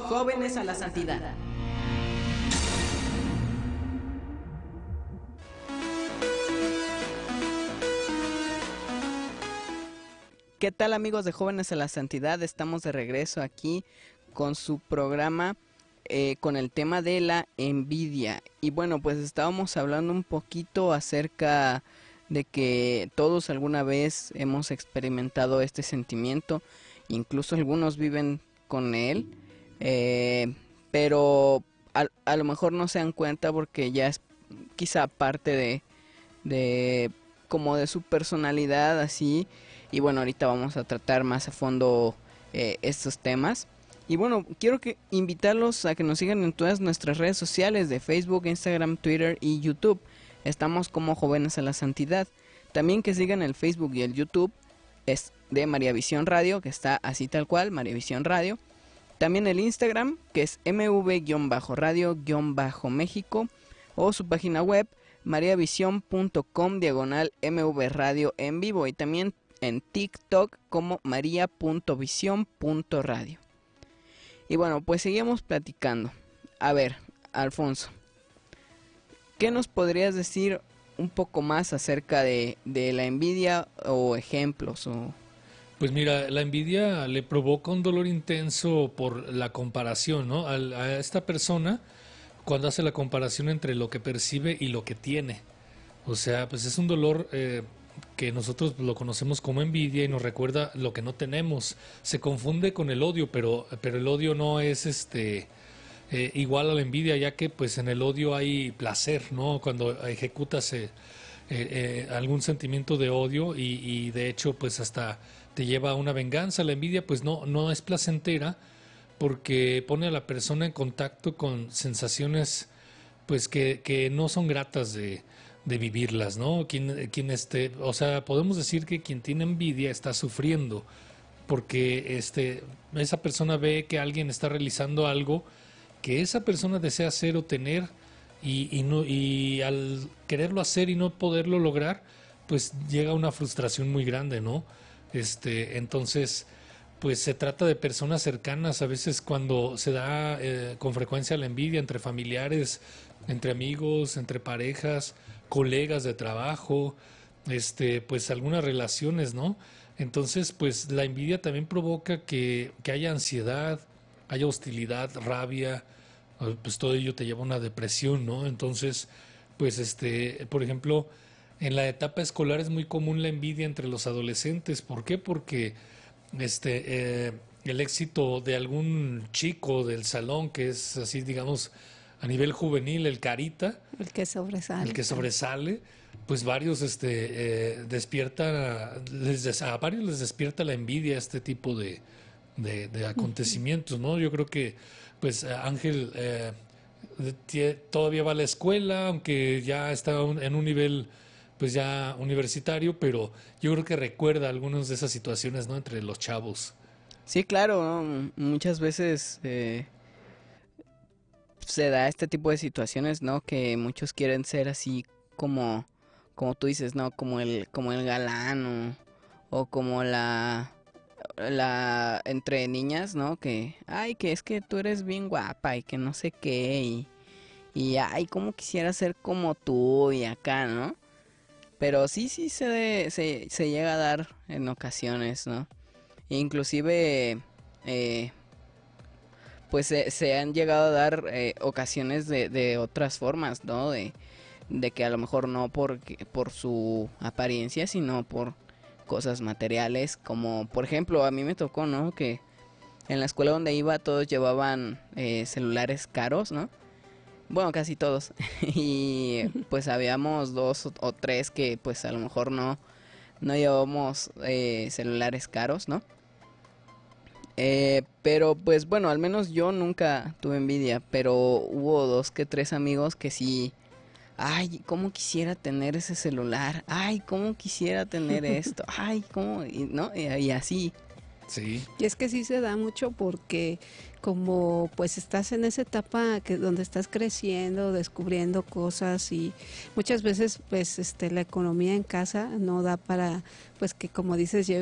Jóvenes a la Santidad. ¿Qué tal, amigos de Jóvenes a la Santidad? Estamos de regreso aquí con su programa con el tema de la envidia. Y bueno, pues estábamos hablando un poquito acerca de que todos alguna vez hemos experimentado este sentimiento, incluso algunos viven con él, pero a lo mejor no se dan cuenta porque ya es quizá parte de como de su personalidad así. Y bueno, ahorita vamos a tratar más a fondo estos temas. Y bueno, quiero invitarlos a que nos sigan en todas nuestras redes sociales de Facebook, Instagram, Twitter y YouTube. Estamos como Jóvenes a la Santidad. También que sigan el Facebook y el YouTube es de María Visión Radio, que está así tal cual, María Visión Radio. También el Instagram, que es mv-radio-méxico, o su página web mariavision.com/mv radio en vivo, y también en TikTok como maria.vision.radio. Y bueno, pues seguimos platicando. A ver, Alfonso, ¿qué nos podrías decir un poco más acerca de la envidia o ejemplos? Pues mira, la envidia le provoca un dolor intenso por la comparación, ¿no? A esta persona, cuando hace la comparación entre lo que percibe y lo que tiene. O sea, pues es un dolor que nosotros lo conocemos como envidia y nos recuerda lo que no tenemos. Se confunde con el odio, pero el odio no es igual a la envidia, ya que pues en el odio hay placer, ¿no? Cuando ejecutas algún sentimiento de odio y de hecho pues hasta te lleva a una venganza. La envidia pues no es placentera porque pone a la persona en contacto con sensaciones pues que no son gratas de vivirlas, ¿no? O sea, podemos decir que quien tiene envidia está sufriendo porque esa persona ve que alguien está realizando algo que esa persona desea hacer o tener y al quererlo hacer y no poderlo lograr, pues llega una frustración muy grande, ¿no? Entonces, pues se trata de personas cercanas, a veces cuando se da con frecuencia la envidia entre familiares, entre amigos, entre parejas, colegas de trabajo, pues algunas relaciones, ¿no? Entonces, pues la envidia también provoca que haya ansiedad, haya hostilidad, rabia, pues todo ello te lleva a una depresión, ¿no? Entonces, pues por ejemplo, en la etapa escolar es muy común la envidia entre los adolescentes. ¿Por qué? Porque el éxito de algún chico del salón que es así, digamos, a nivel juvenil, el carita, el que sobresale, pues varios despierta, a varios les despierta la envidia este tipo de acontecimientos, ¿no? Yo creo que pues Ángel todavía va a la escuela, aunque ya está en un nivel pues ya universitario, pero yo creo que recuerda algunas de esas situaciones, ¿no? Entre los chavos. Sí, claro, ¿no? Muchas veces se da este tipo de situaciones, ¿no? Que muchos quieren ser así como tú dices, ¿no? Como el galán o como la entre niñas, ¿no? Que, ay, que es que tú eres bien guapa y que no sé qué y ay, cómo quisiera ser como tú y acá, ¿no? Pero sí, se llega a dar en ocasiones, ¿no? Inclusive, eh, pues se han llegado a dar ocasiones de otras formas, ¿no? De que a lo mejor no por su apariencia, sino por cosas materiales, como por ejemplo a mí me tocó, ¿no? Que en la escuela donde iba todos llevaban celulares caros, ¿no? Bueno, casi todos. Y pues habíamos dos o tres que pues a lo mejor no llevábamos celulares caros, ¿no? Pero pues bueno, al menos yo nunca tuve envidia, pero hubo dos que tres amigos que sí, ay, cómo quisiera tener ese celular, ay, cómo quisiera tener esto, ay, cómo, ¿no? Y así. Sí. Y es que sí se da mucho porque como pues estás en esa etapa donde estás creciendo, descubriendo cosas y muchas veces pues la economía en casa no da para pues que como dices